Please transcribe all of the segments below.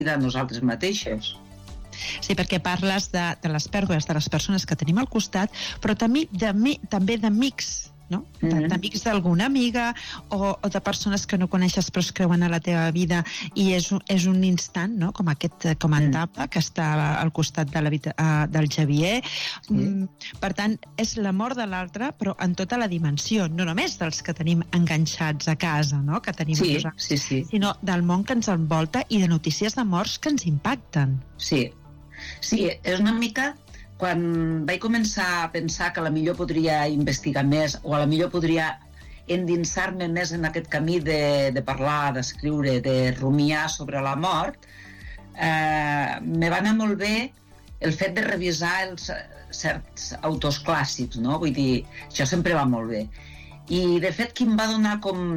de nosaltres mateixos. Sí, perquè parles de les pèrdues de les persones que tenim al costat, però també d'amics, no? D'amics d'alguna amiga o de persones que no coneixes però es creuen a la teva vida i és un instant, no? Com en Tapa, que està al costat del Xavier. Per tant, és la mort de l'altre, però en tota la dimensió, no només dels que tenim enganxats a casa, no? Que tenim nosaltres, sinó del món que ens envolta i de notícies de morts que ens impacten. Sí, és una mica quan vaig començar a pensar que a la millor podria investigar més o a la millor podria endinsar-me més en aquest camí de parlar, d'escriure, de rumiar sobre la mort, me va anar molt bé el fet de revisar certs autors clàssics, no? Vull dir, això sempre va molt bé. I, de fet, qui em va donar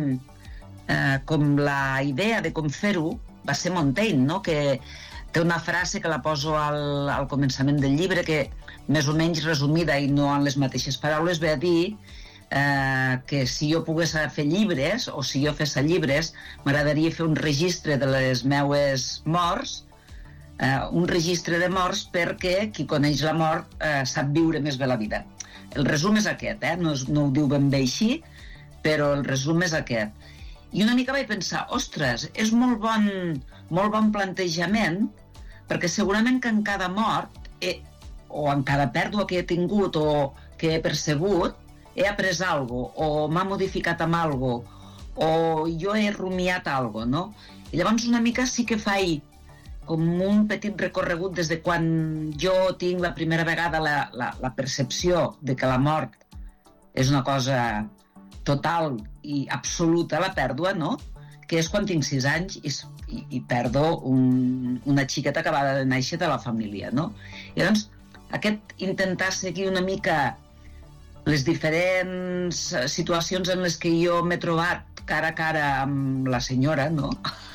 com la idea de com fer-ho va ser Montaigne, no? Que té una frase que la poso al començament del llibre, que més o menys resumida i no en les mateixes paraules ve a dir que si jo pogués fer llibres o si jo fes llibres m'agradaria fer un registre de les meues morts, un registre de morts perquè qui coneix la mort sap viure més bé la vida. El resum és aquest, no ho diu ben bé així, però el resum és aquest. I una mica vaig pensar, ostres, és molt bon plantejament, perquè segurament que en cada mort o en cada pèrdua que he tingut o que he percebut he après alguna cosa, o m'ha modificat amb alguna cosa, o jo he rumiat alguna cosa, no? I llavors una mica sí que faig com un petit recorregut des de quan jo tinc la primera vegada la percepció de que la mort és una cosa total i absoluta, la pèrdua, no? Que és quan tinc 6 anys i perdo una xiqueta acabada de néixer de la família, no? I doncs intentar seguir una mica les diferents situacions en les que jo m'he trobat cara a cara amb la senyora, no?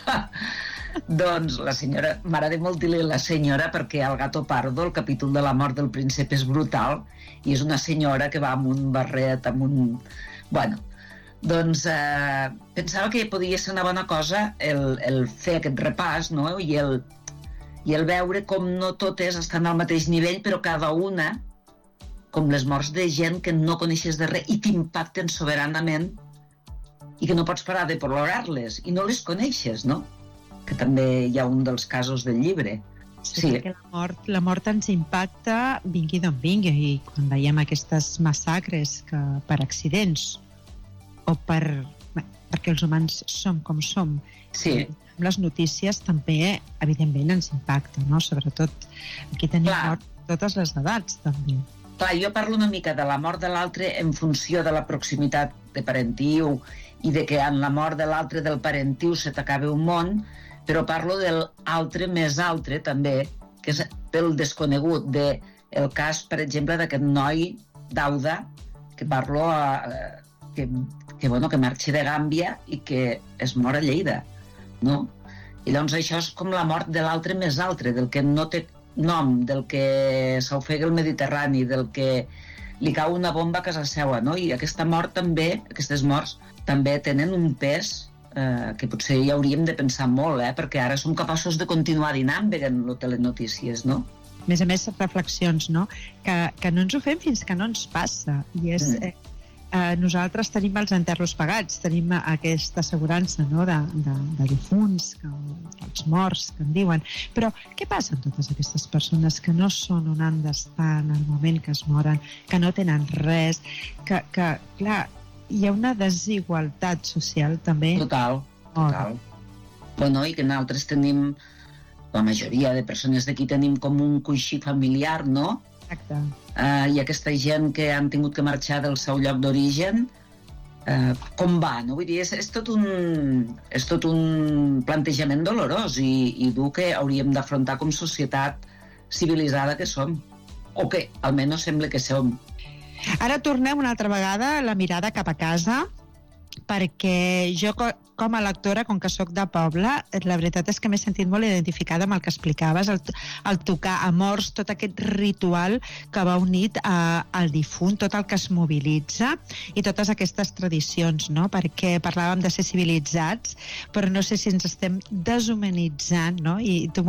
Doncs la senyora, m'agrada molt dir-li la senyora perquè al Gato Pardo, el capítol de la mort del príncep és brutal i és una senyora que va amb un barret, amb un... Bueno, doncs pensava que podia ser una bona cosa el fer aquest repàs, no? I el veure com no totes estan al mateix nivell, però cada una, com les morts de gent que no coneixes de res i t'impacten soberanament i que no pots parar de plorar-les i no les coneixes, no? Que també hi ha un dels casos del llibre. Sí, perquè la mort ens impacta vingui d'on vingui, i quan veiem aquestes massacres que per accidents o perquè els humans som com som, les notícies també evidentment ens impacten, no? Sobretot aquí tenim mort totes les edats també. Clar, jo parlo una mica de la mort de l'altre en funció de la proximitat de parentiu i de que en la mort de l'altre del parentiu se t'acaba un món, però parlo del altre més altre també, que és del desconegut, del cas, per exemple, d'aquest noi d'Auda, que parlo que marxa de Gàmbia i que es mor a Lleida, no? I llavors això és com la mort de l'altre més altre, del que no té nom, del que s'ofega el Mediterrani, del que li cau una bomba a casa seva, no? I aquesta mort també, aquestes morts, també tenen un pes que potser hi hauríem de pensar molt, perquè ara som capaços de continuar dinant veient les telenotícies, no? A més, reflexions, no? Que no ens ho fem fins que no ens passa. I és... nosaltres tenim els enterros pagats, tenim aquesta assegurança, no? de difunts, els morts, que en diuen. Però què passa amb totes aquestes persones que no són on han d'estar en el moment que es moren, que no tenen res, que clar, hi ha una desigualtat social també. Total. Bueno, i que nosaltres tenim, la majoria de persones d'aquí tenim com un coixí familiar, no? Exacte. I aquesta gent que han tingut que marxar del seu lloc d'origen, com va, no? Vull dir, és tot un plantejament dolorós i dur que hauríem d'afrontar com societat civilitzada que som, o que almenys sembla que som. Ara tornem una altra vegada la mirada cap a casa, perquè jo com a lectora, com que sóc de poble, la veritat és que m'he sentit molt identificada amb el que explicaves, el tocar a morts, tot aquest ritual que va unit al difunt, tot el que es mobilitza i totes aquestes tradicions, no? Perquè parlàvem de ser civilitzats, però no sé si ens estem deshumanitzant, no? I tu